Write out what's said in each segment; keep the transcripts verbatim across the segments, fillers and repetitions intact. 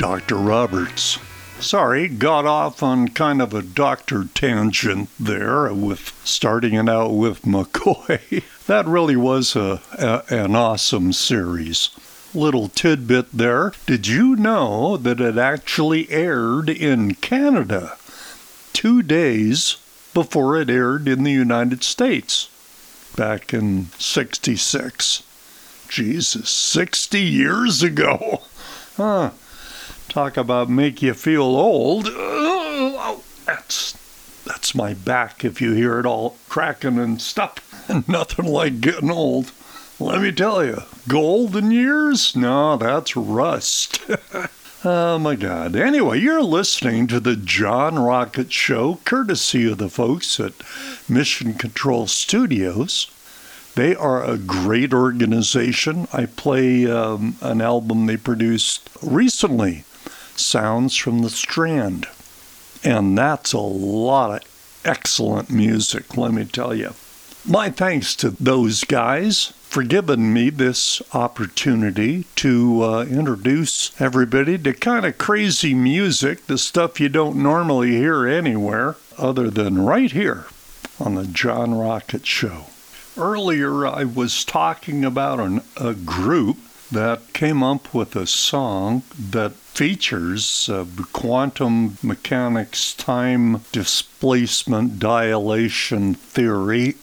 Doctor Roberts. Sorry, got off on kind of a doctor tangent there with starting it out with McCoy. That really was a, a an awesome series. Little tidbit there. Did you know that it actually aired in Canada two days before it aired in the United States back in sixty-six? Jesus, sixty years ago. Huh. Talk about make you feel old. Oh, that's that's my back if you hear it all cracking and stuff. Nothing like getting old. Let me tell you, golden years? No, that's rust. Oh my God. Anyway, you're listening to the John Rocket Show, courtesy of the folks at Mission Control Studios. They are a great organization. I play um, an album they produced recently, Sounds from the Strand. And that's a lot of excellent music, let me tell you. My thanks to those guys for giving me this opportunity to uh, introduce everybody to kind of crazy music, the stuff you don't normally hear anywhere other than right here on the John Rocket Show. Earlier, I was talking about an, a group that came up with a song that features uh, quantum mechanics, time displacement, dilation theory.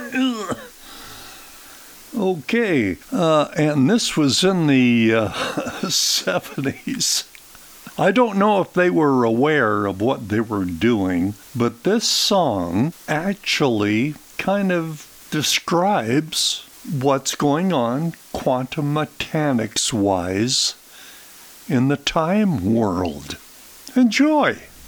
Okay, uh, and this was in the uh, seventies. I don't know if they were aware of what they were doing, but this song actually kind of describes what's going on quantum mechanics-wise in the time world. Enjoy!